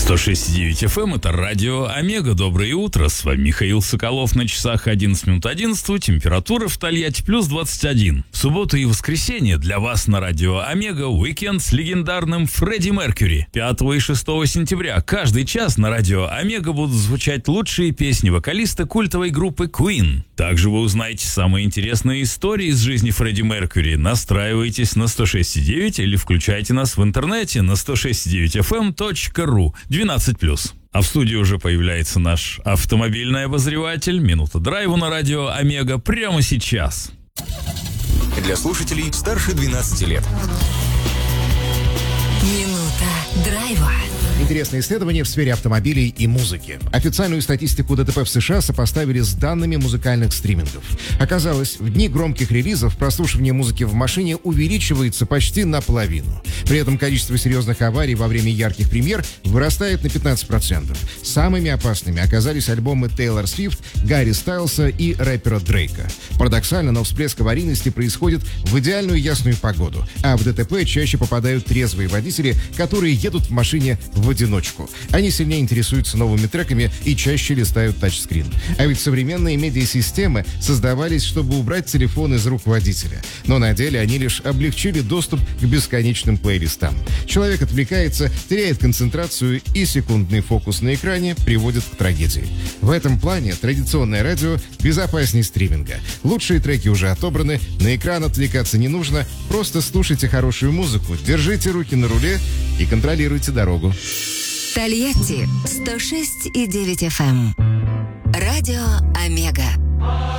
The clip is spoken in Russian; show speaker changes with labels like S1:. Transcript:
S1: 106.9 FM, это радио Омега. Доброе утро, с вами Михаил Соколов. На часах 11 минут 11, температура в Тольятти плюс 21. В субботу и воскресенье для вас на радио Омега уикенд с легендарным Фредди Меркьюри. 5 и 6 сентября каждый час на радио Омега будут звучать лучшие песни вокалиста культовой группы Queen. Также вы узнаете самые интересные истории из жизни Фредди Меркьюри. Настраивайтесь на 106.9 или включайте нас в интернете на 106.9fm.ru 12+. А в студии уже появляется наш автомобильный обозреватель. Минута драйва на радио Омега прямо сейчас.
S2: Для слушателей старше 12 лет.
S3: Минута драйва.
S4: Интересное исследование в сфере автомобилей и музыки. Официальную статистику ДТП в США сопоставили с данными музыкальных стримингов. Оказалось, в дни громких релизов прослушивание музыки в машине увеличивается почти наполовину. При этом количество серьезных аварий во время ярких премьер вырастает на 15%. Самыми опасными оказались альбомы Тейлор Свифт, Гарри Стайлса и рэпера Дрейка. Парадоксально, но всплеск аварийности происходит в идеальную ясную погоду, а в ДТП чаще попадают трезвые водители, которые едут в машине в одиночку. Они сильнее интересуются новыми треками и чаще листают тачскрин. А ведь современные медиасистемы создавались, чтобы убрать телефон из рук водителя. Но на деле они лишь облегчили доступ к бесконечным плейлистам. Человек отвлекается, теряет концентрацию, и секундный фокус на экране приводит к трагедии. В этом плане традиционное радио безопаснее стриминга. Лучшие треки уже отобраны, на экран отвлекаться не нужно, просто слушайте хорошую музыку, держите руки на руле и контролируйте дорогу.
S3: Тольятти 106.9 FM. Радио Омега.